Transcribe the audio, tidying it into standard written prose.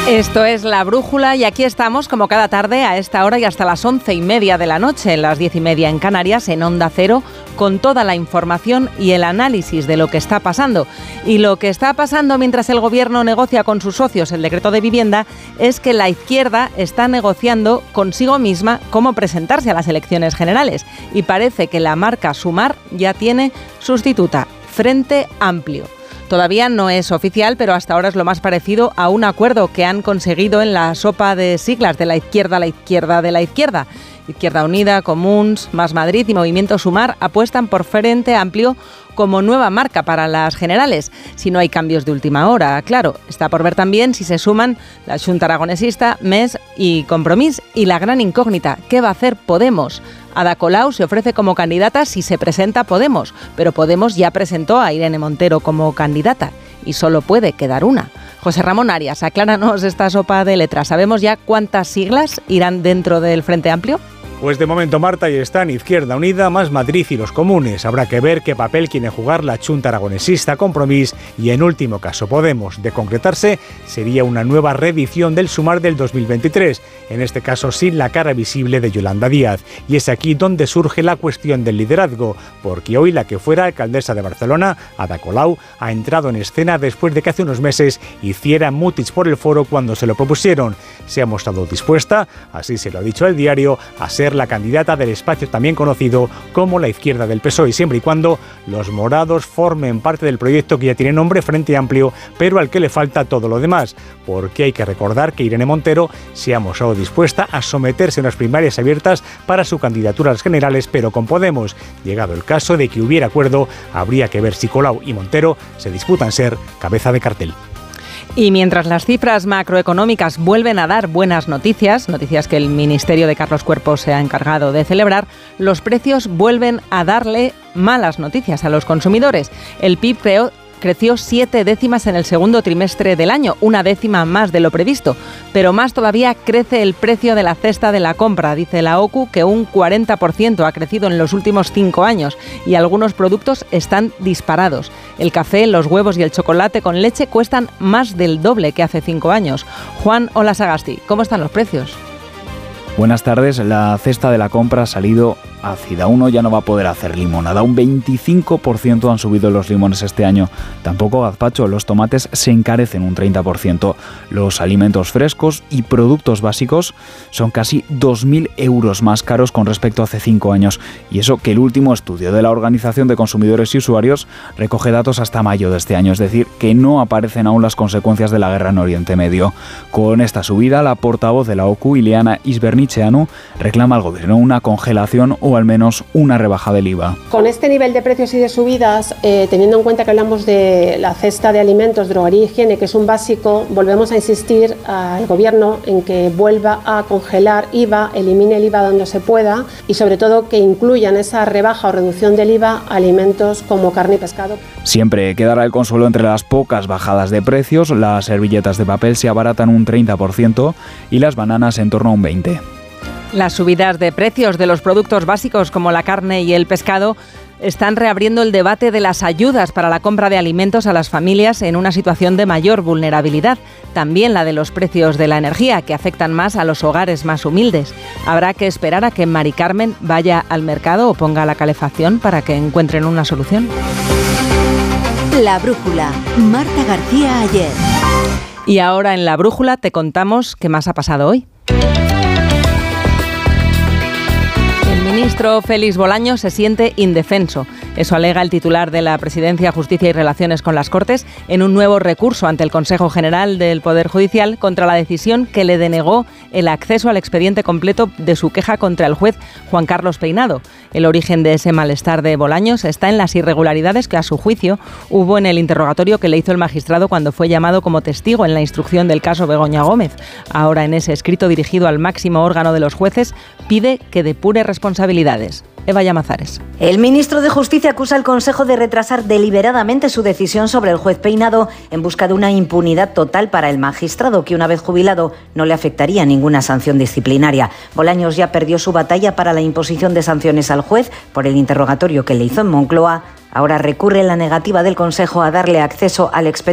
Esto es La Brújula y aquí estamos como cada tarde a esta hora y hasta las 11:30 de la noche, las 10:30 en Canarias, en Onda Cero, con toda la información y el análisis de lo que está pasando. Y lo que está pasando mientras el Gobierno negocia con sus socios el decreto de vivienda es que la izquierda está negociando consigo misma cómo presentarse a las elecciones generales. Y parece que la marca Sumar ya tiene sustituta, Frente Amplio. Todavía no es oficial, pero hasta ahora es lo más parecido a un acuerdo que han conseguido en la sopa de siglas de la izquierda de la izquierda. Izquierda Unida, Comuns, Más Madrid y Movimiento Sumar apuestan por Frente Amplio como nueva marca para las generales, si no hay cambios de última hora. Claro, está por ver también si se suman la Xunta Aragonesista, MES y Compromís. Y la gran incógnita, ¿qué va a hacer Podemos? Ada Colau se ofrece como candidata si se presenta Podemos, pero Podemos ya presentó a Irene Montero como candidata y solo puede quedar una. José Ramón Arias, acláranos esta sopa de letras. ¿Sabemos ya cuántas siglas irán dentro del Frente Amplio? Pues de momento, Marta, ahí están Izquierda Unida, Más Madrid y los comunes. Habrá que ver qué papel quiere jugar la Xunta Aragonesista, Compromís y, en último caso, Podemos. De concretarse, sería una nueva reedición del Sumar del 2023, en este caso sin la cara visible de Yolanda Díaz. Y es aquí donde surge la cuestión del liderazgo, porque hoy la que fuera alcaldesa de Barcelona, Ada Colau, ha entrado en escena después de que hace unos meses hiciera mutis por el foro cuando se lo propusieron. Se ha mostrado dispuesta, así se lo ha dicho el diario, a ser la candidata del espacio también conocido como la izquierda del PSOE, siempre y cuando los morados formen parte del proyecto que ya tiene nombre Frente Amplio, pero al que le falta todo lo demás, porque hay que recordar que Irene Montero se ha mostrado dispuesta a someterse a unas primarias abiertas para su candidatura a las generales, pero con Podemos. Llegado el caso de que hubiera acuerdo, habría que ver si Colau y Montero se disputan ser cabeza de cartel. Y mientras las cifras macroeconómicas vuelven a dar buenas noticias que el Ministerio de Carlos Cuerpo se ha encargado de celebrar, los precios vuelven a darle malas noticias a los consumidores. El PIB creció 7 décimas en el segundo trimestre del año, 1 décima más de lo previsto. Pero más todavía crece el precio de la cesta de la compra, dice la OCU, que un 40% ha crecido en los últimos 5 años y algunos productos están disparados. El café, los huevos y el chocolate con leche cuestan más del doble que hace 5 años. Juan Olasagasti, ¿cómo están los precios? Buenas tardes. La cesta de la compra ha salido ácida. Uno ya no va a poder hacer limonada. Un 25% han subido los limones este año. Tampoco gazpacho. Los tomates se encarecen un 30%. Los alimentos frescos y productos básicos son casi 2.000 euros más caros con respecto a hace 5 años. Y eso que el último estudio de la Organización de Consumidores y Usuarios recoge datos hasta mayo de este año. Es decir, que no aparecen aún las consecuencias de la guerra en Oriente Medio. Con esta subida, la portavoz de la OCU, Ileana Isbernicheanu, reclama al gobierno una congelación o al menos una rebaja del IVA. Con este nivel de precios y de subidas, teniendo en cuenta que hablamos de la cesta de alimentos, droguería y higiene, que es un básico, volvemos a insistir al gobierno en que vuelva a congelar IVA, elimine el IVA donde se pueda y sobre todo que incluyan esa rebaja o reducción del IVA a alimentos como carne y pescado. Siempre quedará el consuelo entre las pocas bajadas de precios. Las servilletas de papel se abaratan un 30% y las bananas en torno a un 20%. Las subidas de precios de los productos básicos como la carne y el pescado están reabriendo el debate de las ayudas para la compra de alimentos a las familias en una situación de mayor vulnerabilidad. También la de los precios de la energía, que afectan más a los hogares más humildes. Habrá que esperar a que Mari Carmen vaya al mercado o ponga la calefacción para que encuentren una solución. La Brújula. Marta García Ayer. Y ahora en La Brújula te contamos qué más ha pasado hoy. El ministro Félix Bolaños se siente indefenso. Eso alega el titular de la Presidencia, Justicia y Relaciones con las Cortes en un nuevo recurso ante el Consejo General del Poder Judicial contra la decisión que le denegó el acceso al expediente completo de su queja contra el juez Juan Carlos Peinado. El origen de ese malestar de Bolaños está en las irregularidades que, a su juicio, hubo en el interrogatorio que le hizo el magistrado cuando fue llamado como testigo en la instrucción del caso Begoña Gómez. Ahora, en ese escrito dirigido al máximo órgano de los jueces, pide que depure responsabilidades. Eva Llamazares. El ministro de Justicia acusa al Consejo de retrasar deliberadamente su decisión sobre el juez Peinado en busca de una impunidad total para el magistrado, que una vez jubilado no le afectaría ninguna sanción disciplinaria. Bolaños ya perdió su batalla para la imposición de sanciones al juez por el interrogatorio que le hizo en Moncloa. Ahora recurre la negativa del Consejo a darle acceso al expediente